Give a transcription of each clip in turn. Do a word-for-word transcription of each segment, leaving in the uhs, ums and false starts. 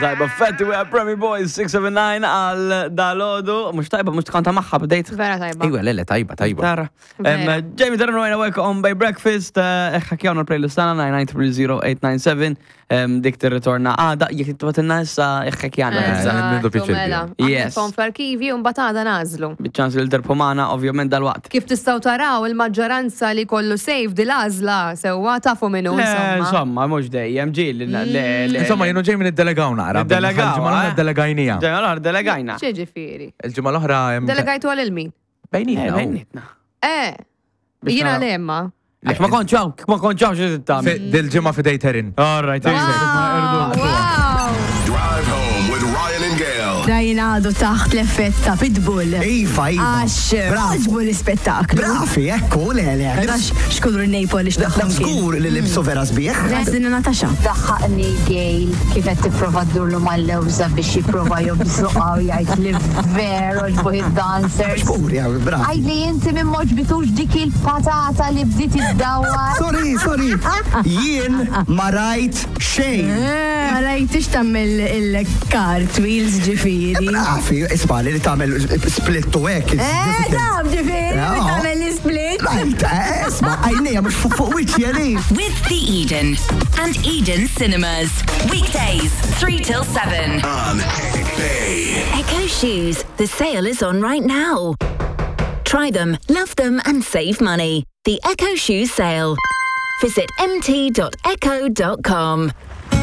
Tajba, fetti we Premi Boys six seven nine għal dalodu. Mux tajba, mux tkanta maħħa bdejt. Vera tajba. Iwa, lele, tajba, tajba. Tara. Jamie Darren Wayne awek on by breakfast. Ħakjawna l-playlist tana nine nine zero zero eight nine seven. Dik tirritorna għada, jek t-tbatinna issa ħakjawna. Yes. Fon fl-arkivi un batada nazlu. Bicċans il-terpomana, ovvjament dal-waqt. Kif tistaw taraw il-maġġoranza li kollu sejf dil-azla, sewa tafu minnu. Insomma, mux dejjem ġil. Insomma, jenu ġej minn id-delegaw naqra. Delegaw. Ġimma delegajnija. Ġimma delegajna. ċeġifiri. Il-ġimma l-oħra. Delegajtu għal-ilmin. Bejnitna. Bejnitna. Eh, jina l-emma. Ma konċaw, ma konċaw xie t-tam. Dil-ġimma fidej terin. All right, wow. Drive home with Ryan and Gail. Rajna għadu taħt l-effett ta' Pitbull. Iva, iva. Għax, raġbu l-spettaklu. Brafi, ekku, lele. Għax, xkulru n-nejpo li xtaħħom kien. Skur li libsu vera sbieħ. Għazdina Natasha. Daħħaqni Gail kifet t-prova d-durlu mal-lewza biex jiprofa jobżuqaw jgħajt li veru ġbuħ il-dancers. Skur, ja, brafi. Għajli jinti minn moġbitux dik il-patata li bdiet id-dawar. Sorry, sorry. Jien ma rajt xejn. Ma rajtix tammel il-cartwheels ġifiri. Brafi, isbali li tamel split u ek. Eh, dam ġifiri, tamel l-split. Rajt, isma, għajnija mux fuq wiċi għali. With the Eden and Eden Cinemas. Weekdays, three till seven. On Bay. Echo Shoes. The sale is on right now. Try them, love them, and save money. The Echo Shoes sale. Visit m t dot echo dot com.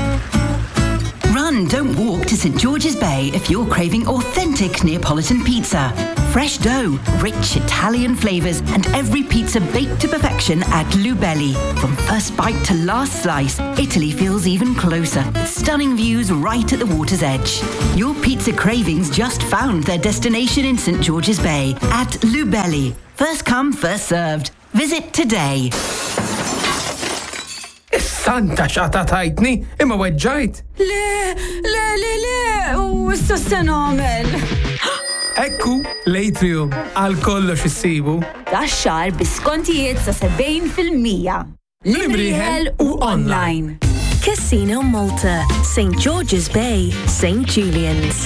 Run, don't walk to St George's Bay if you're craving authentic Neapolitan pizza. Fresh dough, rich Italian flavors, and every pizza baked to perfection at Lubelli. From first bite to last slice, Italy feels even closer. Stunning views right at the water's edge. Your pizza cravings just found their destination in St George's Bay at Lubelli. First come, first served. Visit today. Santa xata tajtni, imma weġġajt. Le, le, le, le, u s-sostenomel. Ekku, l-Atrium, għal kollox issibu. Daċxar biskontijiet sa' seventy fil-mija. Libriħel u online. Casino Malta, Saint George's Bay, Saint Julian's.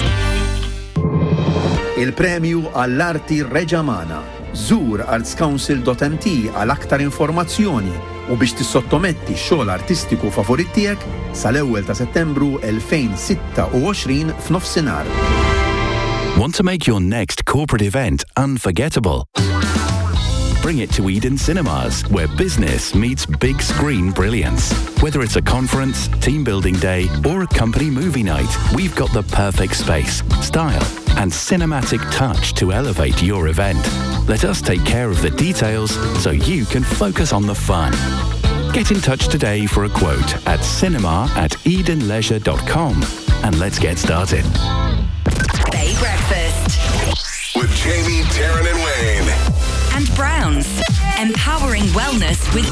Il-premju għall-arti Reġamana. Zur arts council dot m t għal aktar informazzjoni u biex tissottometti xogħol artistiku favorit tiegħek sal-ewwel ta' Settembru twenty twenty-six f'nofsinhar. Want to make your next corporate event unforgettable? Bring it to Eden Cinemas, where business meets big screen brilliance. Whether it's a conference, team building day, or a company movie night, we've got the perfect space, style, and cinematic touch to elevate your event. Let us take care of the details so you can focus on the fun. Get in touch today for a quote at cinema at edenleisure dot com and let's get started. Bay Breakfast. With Jamie, Taryn, and Wayne. And Browns. Empowering wellness with